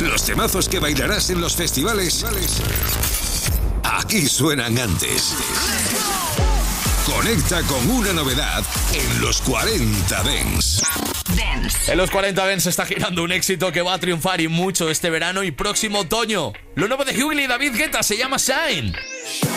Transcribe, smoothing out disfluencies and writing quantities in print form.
Los temazos que bailarás en los festivales, aquí suenan antes. Conecta con una novedad en los 40 Dance. En los 40 Dance está girando un éxito que va a triunfar y mucho este verano y próximo otoño. Lo nuevo de Hughley y David Guetta se llama Shine.